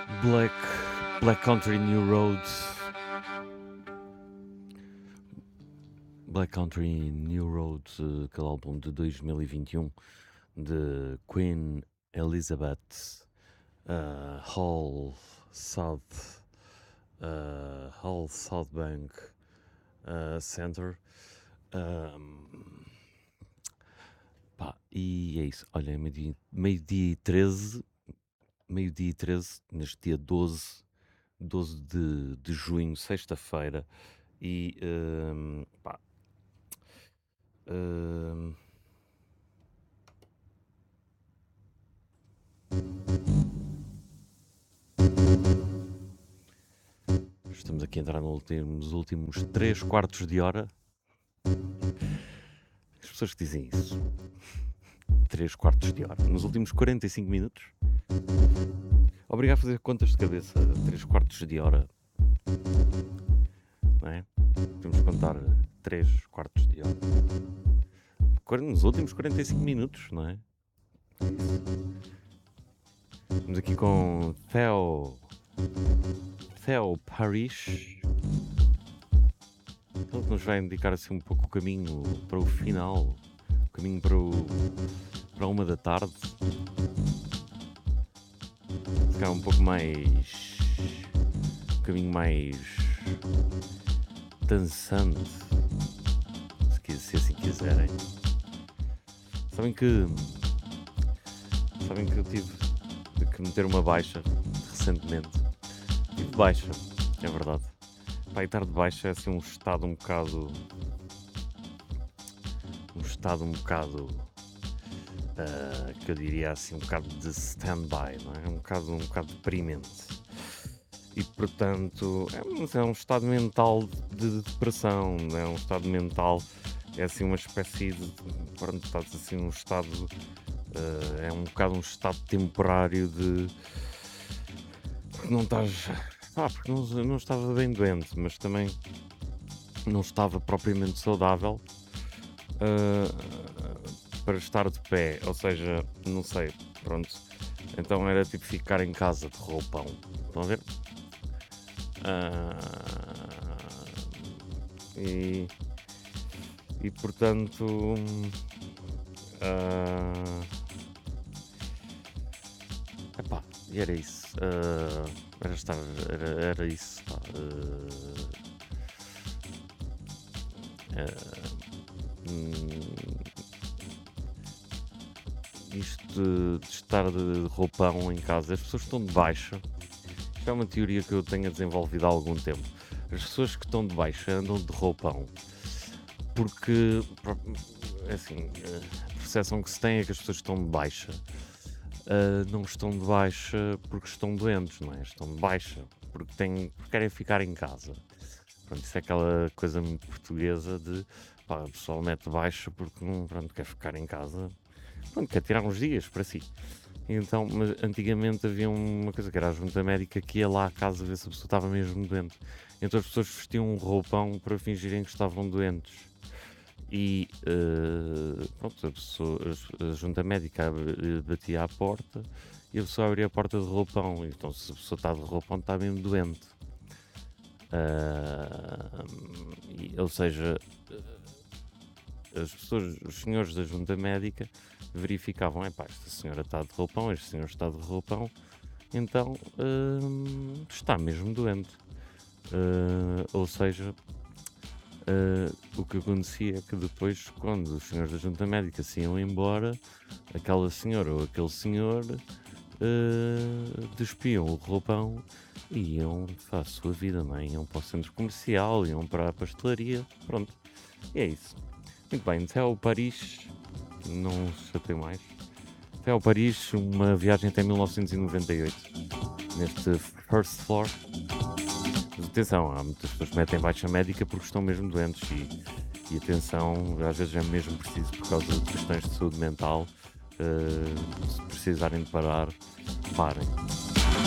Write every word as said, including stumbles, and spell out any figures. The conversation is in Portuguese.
Black, Black Country New Roads, Black Country New Roads, eh, aquele álbum de dois mil e vinte e um de Queen Elizabeth uh, Hall South uh, Hall South Bank uh, Center. Um, pá, e é isso. Olha, é meio-dia meio-dia e treze, meio-dia e treze, neste dia doze doze de, de junho, sexta-feira. E hum, pá, hum, estamos aqui a entrar no último- nos últimos três quartos de hora. As pessoas que dizem isso, três quartos de hora, nos últimos quarenta e cinco minutos. Obrigado a fazer contas de cabeça, três quartos de hora, não é? Temos que contar três quartos de hora. Quar- Nos últimos quarenta e cinco minutos, não é? Estamos aqui com Theo, Theo Paris. Ele que nos vai indicar assim um pouco o caminho para o final, o caminho para, o, para uma da tarde. Se calhar um pouco mais. Um caminho mais. dançante, se, quis- se assim quiserem. Sabem que. Sabem que eu tive que meter uma baixa recentemente. Tive baixa, é verdade. Pá, e estar de baixa é assim um estado um bocado. Um estado um bocado. ah, que eu diria assim, um bocado de stand-by, não é? Um bocado, um bocado deprimente. E portanto, é, um- é um estado mental de depressão, não é um estado mental, é assim uma espécie de. Pronto, estás assim num estado. ah, é um bocado um estado temporário de. Porque não estás. Ah, porque não, não estava bem doente, mas também não estava propriamente saudável ah, para estar de pé. Ou seja, não sei, pronto. Então era tipo ficar em casa de roupão. Estão a ver? Ah, e, e portanto. ah, epá, e era isso. ah, era, estar, era, era isso. Pá, ah, ah, hum, isto de, de estar de roupão em casa, as pessoas estão de baixa. Isto é uma teoria que eu tenho desenvolvido há algum tempo. As pessoas que estão de baixa andam de roupão porque, pro- é assim, a percepção que se tem é que as pessoas que estão de baixa ah, não estão de baixa porque estão doentes, não é? Estão de baixa porque, têm, porque querem ficar em casa. Pronto, isso é aquela coisa muito portuguesa de pá, o pessoal mete baixa porque não, pronto, quer ficar em casa, pronto, quer tirar uns dias para si. Então, mas antigamente havia uma coisa que era a junta médica que ia lá à casa ver se a pessoa estava mesmo doente. Então as pessoas vestiam um roupão para fingirem que estavam doentes. E eh, pronto, a, pessoa, a, a junta médica ab- batia à porta e a pessoa abria a porta de roupão. Então, se a pessoa está de roupão, está mesmo doente. Ah, e- ou seja, as pessoas, os senhores da junta médica verificavam: epá, esta senhora está de roupão, este senhor está de roupão, então hum, está mesmo doente. Ah, ou seja, ah, o que acontecia é que depois, quando os senhores da junta médica se iam embora, aquela senhora ou aquele senhor ah, despiam o roupão e iam para a sua vida, não é? Iam para o centro comercial, iam para a pastelaria, pronto. E é isso. Muito bem, até ao Paris, não chatei mais. Até ao Paris, uma viagem até mil novecentos e noventa e oito, neste first floor. Mas atenção, há muitas pessoas que metem baixa médica porque estão mesmo doentes e, e atenção, às vezes é mesmo preciso por causa de questões de saúde mental. eh, se precisarem de parar, parem.